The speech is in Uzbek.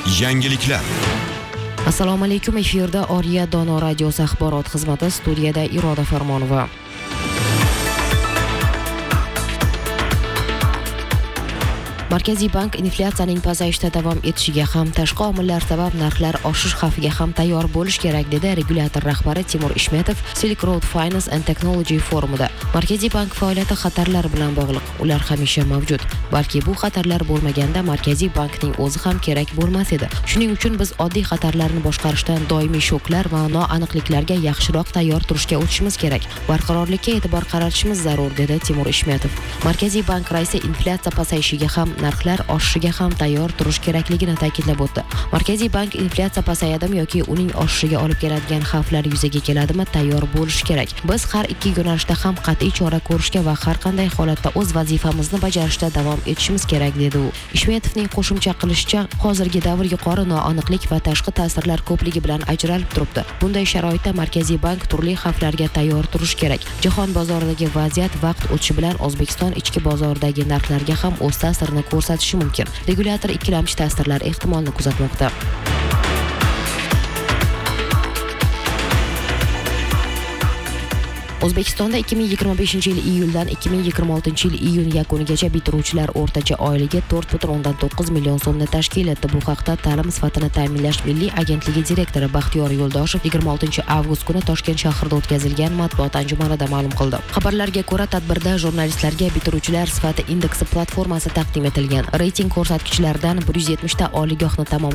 Yangiliklar. Assalomu alaykum, efirda Oriya Dono radiosi axborot xizmati, studiyada Iroda Farmonova. Markaziy bank inflyatsiyaning pasayishda davom etishiga ham, tashqi omillar sabab narxlar oshish xavfiga ham tayyor bo'lish kerak, dedi regulyator rahbari Timur Ishmetov Silk Road Finance and Technology forumida. Markaziy bank faoliyati xatarlar bilan bog'liq. Ular hamisha mavjud. Balki bu xatarlar bo'lmaganda Markaziy bankning o'zi ham kerak bo'lmas edi. Shuning uchun biz oddiy xatarlarni boshqarishdan doimiy shoklar va noaniqliklarga yaxshiroq tayyor turishga o'tishimiz kerak. Barqarorlikka e'tibor qaratishimiz zarur, dedi Timur Ishmetov. Markaziy bank raisi inflyatsiya pasayishiga ham, narxlar oshishiga ham tayyor turish kerakligini ta'kidlab o'tdi. Markaziy bank inflyatsiya pasayadimi yoki uning oshishiga olib keladigan xavflar yuzaga keladimi, tayyor bo'lish kerak. Biz har ikki yo'nalishda ham qat'iy chora ko'rishga va har qanday holatda o'z vazifamizni bajarishda davom etishimiz kerak, dedi u. Ishmetovning qo'shimcha qilishicha, hozirgi davr yuqori noaniqlik va tashqi ta'sirlar ko'pligi bilan ajralib turibdi. Bunday sharoitda Markaziy bank turli xavflarga tayyor turish kerak. Jahon bozoridagi vaziyat vaqt o'tishi bilan O'zbekiston ichki bozoridagi narxlarga ham o'z ta'sirini ko'rsatishi mumkin. Regulyator ikkilamchi ta'sirlar ehtimolini kuzatmoqda. O'zbekistonda 2025-yil iyuldan 2026-yil iyun yakunigacha bitiruvchilar o'rtacha oyligi 4,9 million so'mni tashkil etdi. Bu haqda Ta'lim sifatini ta'minlash milliy agentligi direktori Baxtiyor Yo'ldoshev 26 avgust kuni Toshkent shahrida o'tkazilgan matbuot anjumanida ma'lum qildi. Xabarlarga ko'ra, tadbirda jurnalistlarga bitiruvchilar sifati indeksi platformasi taqdim etilgan. Reyting ko'rsatkichlaridan 170 ta oliygohni tamomlagan